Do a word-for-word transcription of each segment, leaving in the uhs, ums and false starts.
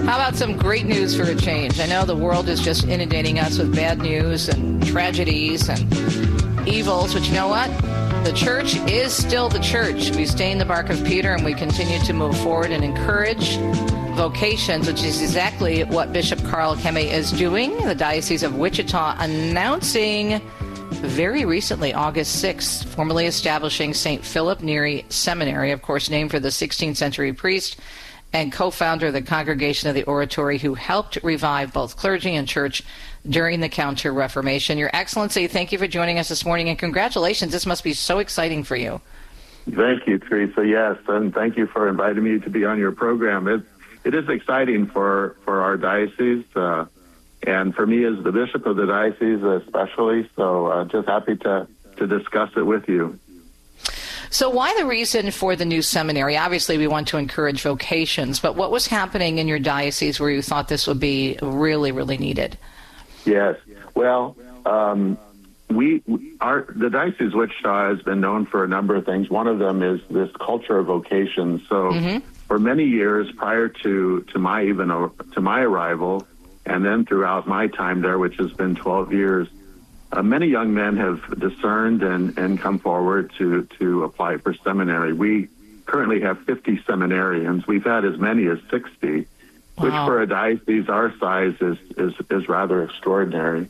How about some great news for a change? I know the world is just inundating us with bad news and tragedies and evils, but you know what? The church is still the church. We stay in the bark of Peter, and we continue to move forward and encourage vocations, which is exactly what Bishop Carl Kemme is doing. The Diocese of Wichita announcing very recently, August sixth, formally establishing Saint Philip Neri Seminary, of course, named for the sixteenth century priest and co-founder of the Congregation of the Oratory, who helped revive both clergy and church during the Counter-Reformation. Your Excellency, thank you for joining us this morning, and congratulations. This must be so exciting for you. Thank you, Teresa. Yes, and thank you for inviting me to be on your program. It, it is exciting for, for our diocese, uh, and for me as the bishop of the diocese especially, so uh, just happy to, to discuss it with you. So why the reason for the new seminary? Obviously, we want to encourage vocations, but what was happening in your diocese where you thought this would be really, really needed? Yes. Well, um, we, our, the Diocese of Wichita has been known for a number of things. One of them is this culture of vocations. So mm-hmm. for many years prior to, to my even to my arrival, and then throughout my time there, which has been twelve years, uh, many young men have discerned and, and come forward to, to apply for seminary. We currently have fifty seminarians. We've had as many as sixty. Wow. Which for a diocese our size is, is, is rather extraordinary.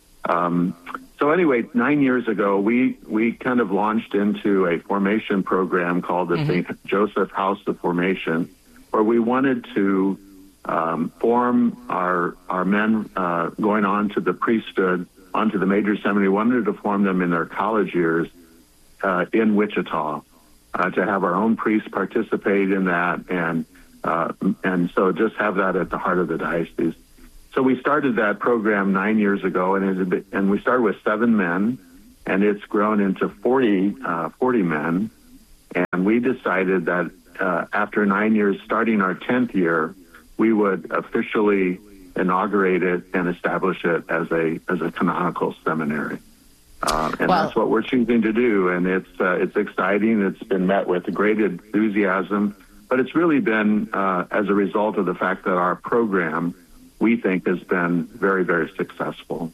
Um, so anyway, nine years ago, we, we kind of launched into a formation program called the mm-hmm. Saint Joseph House of Formation, where we wanted to um, form our, our men uh, going on to the priesthood, onto the major seminary. We wanted to form them in their college years uh, in Wichita, uh, to have our own priests participate in that, and Uh, and so just have that at the heart of the diocese. So we started that program nine years ago, and it, bit, and we started with seven men, and it's grown into forty, uh, forty men. And we decided that uh, after nine years, starting our tenth year, we would officially inaugurate it and establish it as a as a canonical seminary. Uh, and well, that's what we're choosing to do, and it's uh, it's exciting. It's been met with great enthusiasm. But it's really been uh, as a result of the fact that our program, we think, has been very, very successful.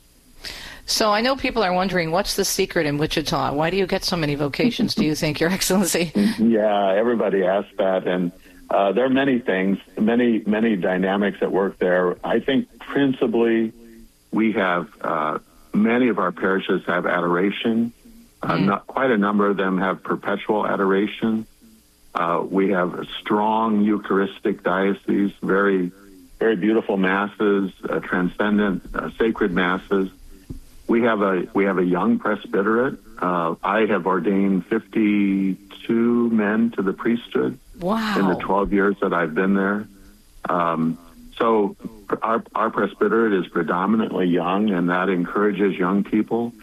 So I know people are wondering, what's the secret in Wichita? Why do you get so many vocations, do you think, Your Excellency? Yeah, everybody asks that. And uh, there are many things, many, many dynamics at work there. I think principally we have, uh, many of our parishes have adoration. Uh, mm. Not quite a number of them have perpetual adoration. Uh, we have a strong Eucharistic diocese, very, very beautiful masses, uh, transcendent, uh, sacred masses. We have a we have a young presbyterate. Uh, I have ordained fifty-two men to the priesthood. Wow. In the twelve years that I've been there. Um, so our our presbyterate is predominantly young, and that encourages young people.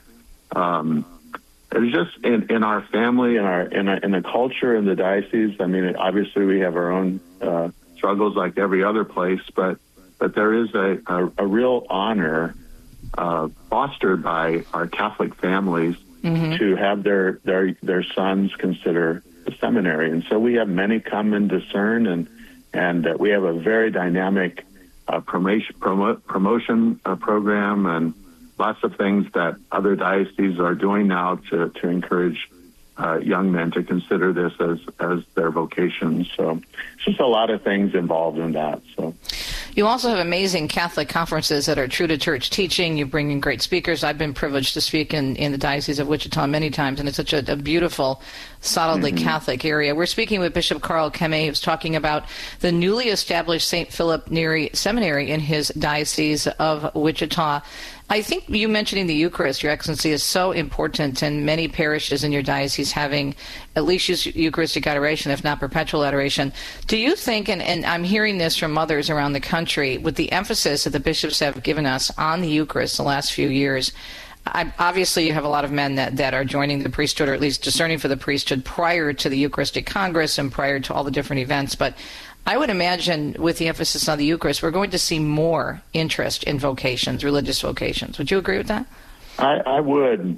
Um, It's just in, in our family, in our in, our, in the culture, in the diocese. I mean, obviously we have our own uh, struggles like every other place, but but there is a, a, a real honor uh, fostered by our Catholic families mm-hmm. to have their, their their sons consider the seminary, and so we have many come and discern, and and uh, we have a very dynamic uh, promotion promo, promotion uh, program, and lots of things that other dioceses are doing now to, to encourage uh, young men to consider this as, as their vocation. So it's just a lot of things involved in that. So you also have amazing Catholic conferences that are true to church teaching. You bring in great speakers. I've been privileged to speak in, in the Diocese of Wichita many times, and it's such a, a beautiful, solidly mm-hmm. Catholic area. We're speaking with Bishop Carl Kemme, who's talking about the newly established Saint Philip Neri Seminary in his Diocese of Wichita. I think you mentioning the Eucharist, Your Excellency, is so important, and many parishes in your diocese having at least Eucharistic adoration, if not perpetual adoration. Do you think, and, and I'm hearing this from others around the country, with the emphasis that the bishops have given us on the Eucharist the last few years, I, obviously you have a lot of men that, that are joining the priesthood, or at least discerning for the priesthood prior to the Eucharistic Congress and prior to all the different events, but I would imagine with the emphasis on the Eucharist, we're going to see more interest in vocations, religious vocations. Would you agree with that? I, I would.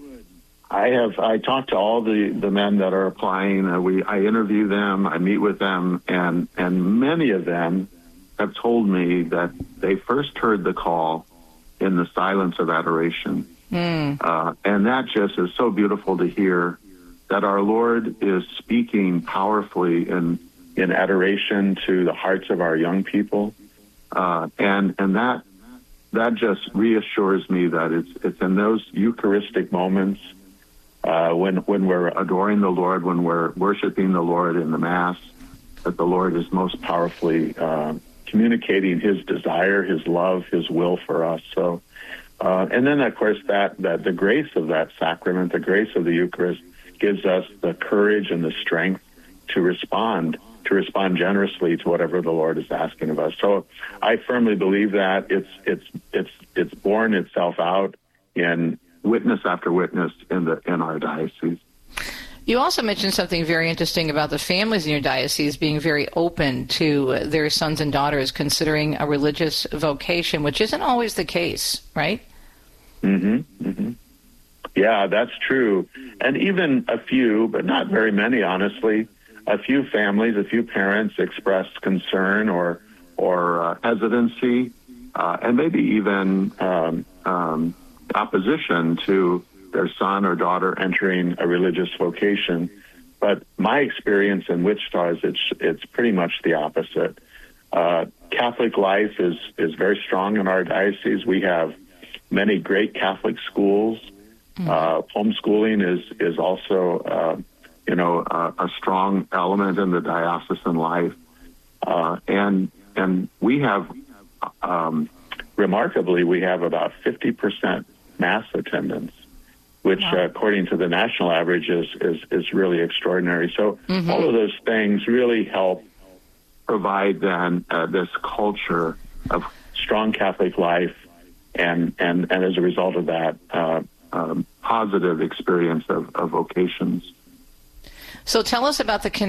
I have. I talk to all the, the men that are applying. Uh, we I interview them. I meet with them, and and many of them have told me that they first heard the call in the silence of adoration. Mm. Uh, and that just is so beautiful to hear, that our Lord is speaking powerfully in in adoration to the hearts of our young people. Uh, and and that that just reassures me that it's it's in those Eucharistic moments uh, when when we're adoring the Lord, when we're worshiping the Lord in the Mass, that the Lord is most powerfully uh, communicating His desire, His love, His will for us. So, uh, and then of course that that the grace of that sacrament, the grace of the Eucharist, gives us the courage and the strength to respond. to respond generously to whatever the Lord is asking of us. So I firmly believe that it's it's it's it's borne itself out in witness after witness in the in our diocese. You also mentioned something very interesting about the families in your diocese being very open to their sons and daughters considering a religious vocation, which isn't always the case, right? Mm-hmm. Mm-hmm. Yeah, that's true. And even a few, but not very many, honestly, a few families, a few parents expressed concern or or uh, hesitancy, uh, and maybe even um, um, opposition to their son or daughter entering a religious vocation. But my experience in Wichita is it's it's pretty much the opposite. Uh, Catholic life is is very strong in our diocese. We have many great Catholic schools. Mm-hmm. Uh, homeschooling is is also uh, you know, uh, a strong element in the diocesan life. Uh, and and we have, um, remarkably, we have about fifty percent Mass attendance, which, wow. uh, according to the national average, is, is, is really extraordinary. So mm-hmm. all of those things really help provide then uh, this culture of strong Catholic life, and, and, and as a result of that, uh, um, positive experience of, of vocations. So tell us about the connection